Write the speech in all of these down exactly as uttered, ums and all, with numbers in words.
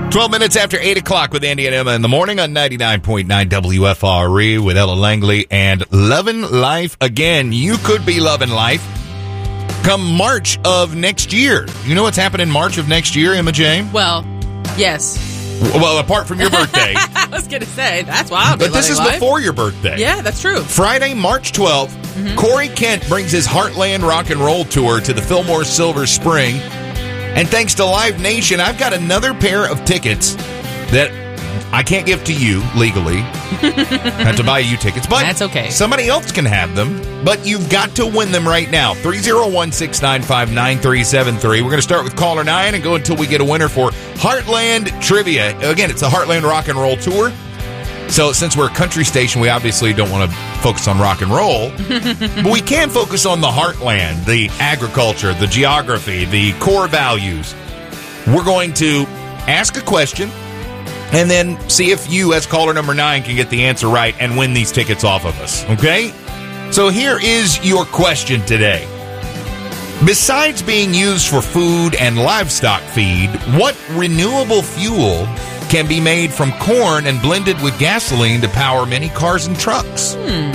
twelve minutes after eight o'clock with Andy and Emma in the morning on ninety-nine point nine W F R E with Ella Langley and Lovin' Life Again. You could be loving life come March of next year. You know what's happening in March of next year, Emma Jane? Well, yes. Well, apart from your birthday. I was going to say, that's why I'll be But this is life. before your birthday. Yeah, that's true. Friday, March twelfth, mm-hmm. Corey Kent brings his Heartland Rock and Roll Tour to the Fillmore Silver Spring. And thanks to Live Nation, I've got another pair of tickets that I can't give to you legally. I have to buy you tickets. But that's okay. Somebody else can have them. But you've got to win them right now. three oh one, six nine five, nine three seven three. We're going to start with caller nine and go until we get a winner for Heartland Trivia. Again, it's the Heartland Rock and Roll Tour. So since we're a country station, we obviously don't want to focus on rock and roll. But we can focus on the heartland, the agriculture, the geography, the core values. We're going to ask a question and then see if you, as caller number nine, can get the answer right and win these tickets off of us. Okay? So here is your question today. Besides being used for food and livestock feed, what renewable fuel can be made from corn and blended with gasoline to power many cars and trucks? Hmm.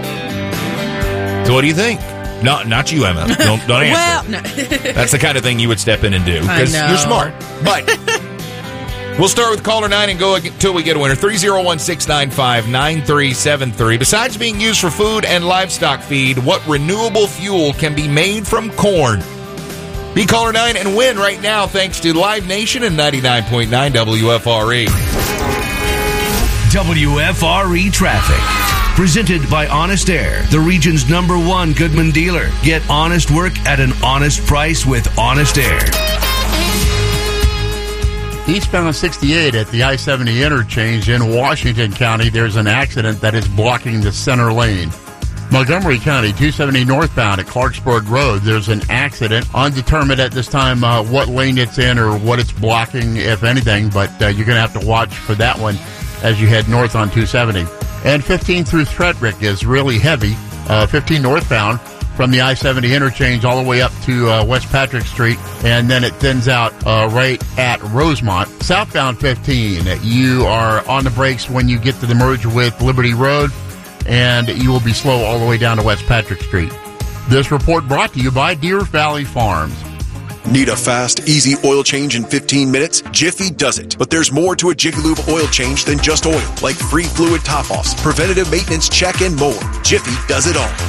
So what do you think? Not not you, Emma. Don't, don't answer. Well, no. That's the kind of thing you would step in and do because you're smart. But we'll start with caller nine and go until we get a winner. three oh one, six nine five, nine three seven three. Besides being used for food and livestock feed, what renewable fuel can be made from corn? Be caller nine and win right now thanks to Live Nation and ninety-nine point nine W F R E. W F R E Traffic. Presented by Honest Air, the region's number one Goodman dealer. Get honest work at an honest price with Honest Air. Eastbound sixty-eight at the I seventy interchange in Washington County, there's an accident that is blocking the center lane. Montgomery County, two seventy northbound at Clarksburg Road, there's an accident. Undetermined at this time uh, what lane it's in or what it's blocking, if anything, but uh, you're going to have to watch for that one as you head north on two seventy. And fifteen through Frederick is really heavy. Uh, fifteen northbound from the I seventy interchange all the way up to uh, West Patrick Street, and then it thins out uh, right at Rosemont. Southbound fifteen, you are on the brakes when you get to the merge with Liberty Road, and you will be slow all the way down to West Patrick Street. This report brought to you by Deer Valley Farms. Need a fast, easy oil change in fifteen minutes? Jiffy does it. But there's more to a Jiffy Lube oil change than just oil, like free fluid top-offs, preventative maintenance check, and more. Jiffy does it all.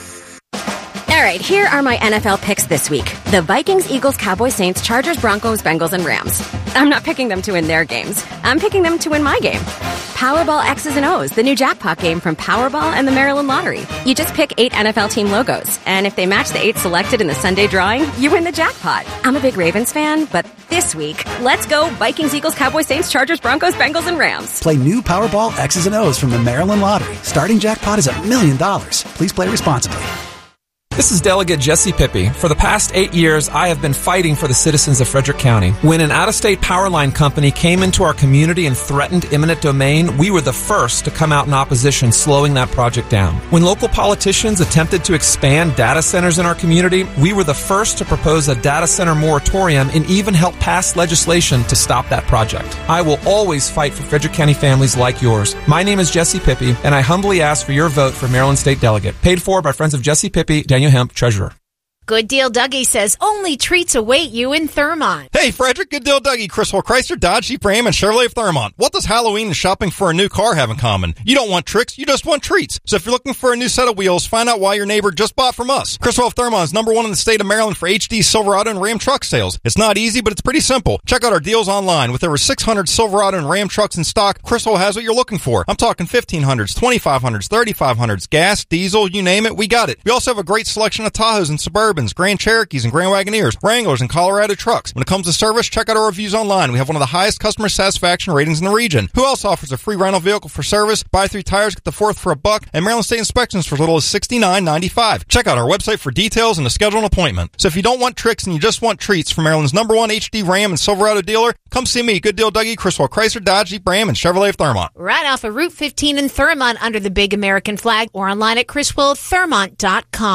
All right, here are my N F L picks this week. The Vikings, Eagles, Cowboys, Saints, Chargers, Broncos, Bengals, and Rams. I'm not picking them to win their games. I'm picking them to win my game. Powerball X's and O's, the new jackpot game from Powerball and the Maryland Lottery. You just pick eight N F L team logos, and if they match the eight selected in the Sunday drawing, you win the jackpot. I'm a big Ravens fan, but this week, let's go Vikings, Eagles, Cowboys, Saints, Chargers, Broncos, Bengals, and Rams. Play new Powerball X's and O's from the Maryland Lottery. Starting jackpot is a million dollars. Please play responsibly. This is Delegate Jesse Pippi. For the past eight years, I have been fighting for the citizens of Frederick County. When an out-of-state power line company came into our community and threatened eminent domain, we were the first to come out in opposition, slowing that project down. When local politicians attempted to expand data centers in our community, we were the first to propose a data center moratorium and even help pass legislation to stop that project. I will always fight for Frederick County families like yours. My name is Jesse Pippi, and I humbly ask for your vote for Maryland State Delegate. Paid for by Friends of Jesse Pippi, Daniel Hemp, Treasurer. Good Deal Dougie says only treats await you in Thurmont. Hey, Frederick, Good Deal Dougie, Criswell Chrysler, Dodge, Jeep Ram, and Chevrolet of Thurmont. What does Halloween and shopping for a new car have in common? You don't want tricks, you just want treats. So if you're looking for a new set of wheels, find out why your neighbor just bought from us. Criswell of Thurmont is number one in the state of Maryland for H D, Silverado, and Ram truck sales. It's not easy, but it's pretty simple. Check out our deals online. With over six hundred Silverado and Ram trucks in stock, Criswell has what you're looking for. I'm talking fifteen hundreds, twenty-five hundreds, thirty-five hundreds, gas, diesel, you name it, we got it. We also have a great selection of Tahoes and Suburbans, Grand Cherokees, and Grand Wagoneers, Wranglers, and Colorado trucks. When it comes to service, check out our reviews online. We have one of the highest customer satisfaction ratings in the region. Who else offers a free rental vehicle for service? Buy three tires, get the fourth for a buck, and Maryland State inspections for as little as sixty-nine ninety-five. Check out our website for details and to schedule an appointment. So if you don't want tricks and you just want treats from Maryland's number one H D Ram and Silverado dealer, come see me, Good Deal Dougie, Criswell Chrysler, Dodge, Jeep Ram, and Chevrolet of Thurmont. Right off of Route fifteen in Thurmont under the big American flag or online at criswell thurmont dot com.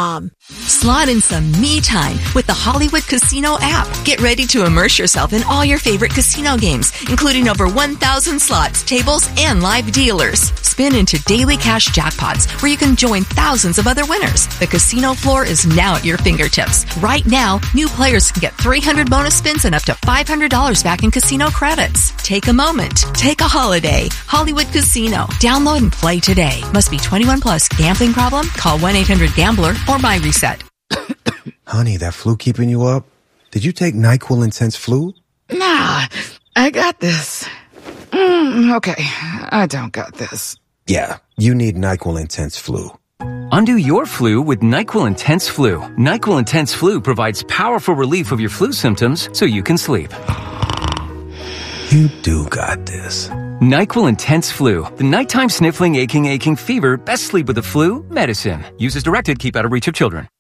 Slot in some me time with the Hollywood Casino app. Get ready to immerse yourself in all your favorite casino games, including over one thousand slots, tables, and live dealers. Spin into daily cash jackpots where you can join thousands of other winners. The casino floor is now at your fingertips. Right now, new players can get three hundred bonus spins and up to five hundred dollars back in casino credits. Take a moment. Take a holiday. Hollywood Casino. Download and play today. Must be twenty-one plus. Gambling problem? Call one eight hundred gambler or my reset. Honey, that flu keeping you up? Did you take NyQuil Intense Flu? Nah, I got this. Mm, okay, I don't got this. Yeah, you need NyQuil Intense Flu. Undo your flu with NyQuil Intense Flu. NyQuil Intense Flu provides powerful relief of your flu symptoms so you can sleep. You do got this. NyQuil Intense Flu. The nighttime sniffling, aching, aching fever. Best sleep with the flu medicine. Use as directed. Keep out of reach of children.